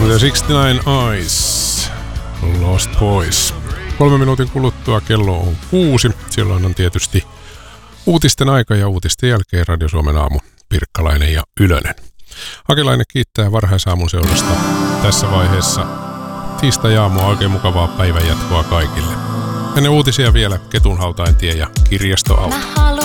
The 69 Eyes, Lost Boys. 3 minuutin kuluttua kello on 6. Silloin on tietysti uutisten aika ja uutisten jälkeen Radio Suomen aamu, Pirkkalainen ja Ylönen. Akelainen kiittää varhaisaamun seurasta tässä vaiheessa. Tiistai-aamua, oikein mukavaa päivänjatkoa kaikille. Ennen uutisia vielä Ketunhautaintie ja Kirjastoauto.